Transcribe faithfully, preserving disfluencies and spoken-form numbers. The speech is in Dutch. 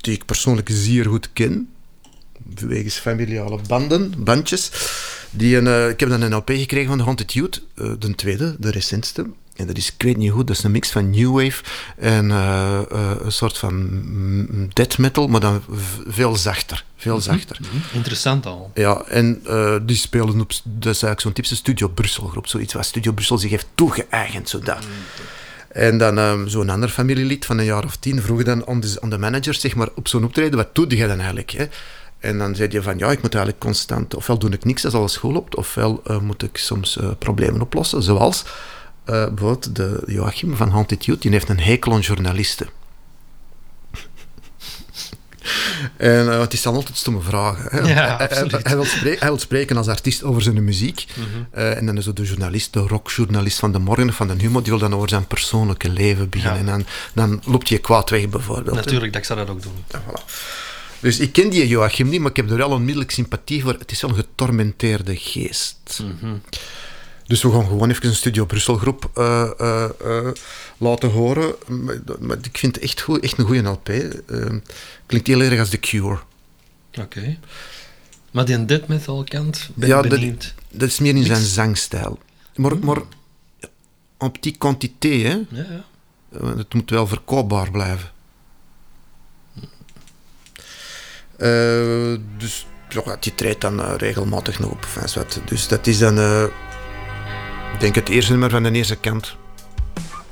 die ik persoonlijk zeer goed ken, wegens familiale banden, bandjes. Die een, uh, ik heb dan een L P gekregen van de Haunted Youth, uh, de tweede, de recentste. En dat is, ik weet niet goed, dat is een mix van new wave en uh, uh, een soort van death metal, maar dan v- veel zachter. Veel Mm-hmm. zachter. Mm-hmm. Interessant al. Ja, en uh, die spelen op, dat is eigenlijk zo'n typische Studio Brussel groep, zoiets wat Studio Brussel zich heeft toegeëigend, zodat. Mm-hmm. En dan um, zo'n ander familielid van een jaar of tien vroeg dan aan de, aan de manager, zeg maar, op zo'n optreden, wat doe je dan eigenlijk, hè? En dan zei je van, ja, ik moet eigenlijk constant, ofwel doe ik niks als alle school loopt, ofwel uh, moet ik soms uh, problemen oplossen, zoals uh, bijvoorbeeld de Joachim van Haunted Youth, die heeft een hekel aan journalisten. En uh, het is dan altijd stomme vragen. Hè? Ja, hij, hij, hij, wil spreken, hij wil spreken als artiest over zijn muziek. Mm-hmm. Uh, en dan is er de journalist, de rockjournalist van de morgen of van de humor, die wil dan over zijn persoonlijke leven beginnen. Ja. En dan, dan loopt hij kwaad weg, bijvoorbeeld. Natuurlijk, dat ik zou dat ook doen. Ja, voilà. Dus ik ken die Joachim niet, maar ik heb er wel onmiddellijk sympathie voor. Het is wel een getormenteerde geest. Mm-hmm. Dus we gaan gewoon even een Studio Brussel groep uh, uh, uh, laten horen. Maar, maar ik vind het echt, goed, echt een goede L P. Uh, klinkt heel erg als The Cure. Oké. Okay. Maar die death metal kant, ben ja, benieuwd. Dat, dat is meer in Niks. zijn zangstijl. Maar, mm. maar en petite quantité, hè. Ja, ja. Uh, het moet wel verkoopbaar blijven. Uh, dus ja, die treedt dan uh, regelmatig nog op. Dus dat is dan, uh, ik denk, het eerste nummer van de eerste kant.